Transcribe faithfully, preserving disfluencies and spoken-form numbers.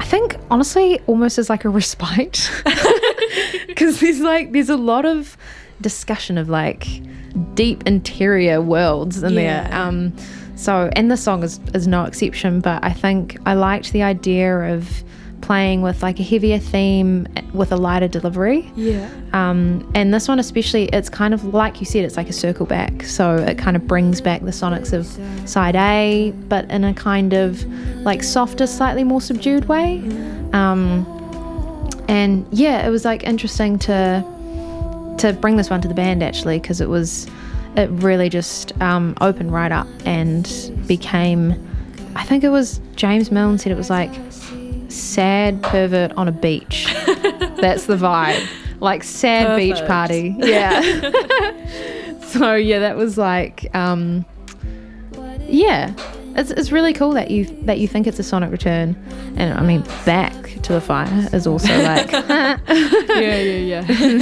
think honestly almost as like a respite, because there's like there's a lot of discussion of like deep interior worlds in Yeah. there. Um, so and this song is is no exception. But I think I liked the idea of playing with like a heavier theme with a lighter delivery. Yeah. Um, and this one especially, it's kind of like you said, it's like a circle back. So it kind of brings back the sonics of side A, but in a kind of like softer, slightly more subdued way. Um, and yeah, it was like interesting to to bring this one to the band actually, because it was it really just um, opened right up and became, I think it was James Milne said it was like sad pervert on a beach. That's the vibe, like sad Perfect. beach party. Yeah. So yeah, that was like um yeah, it's it's really cool that you that you think it's a sonic return. And I mean, Back to the Fire is also like Yeah, yeah, yeah.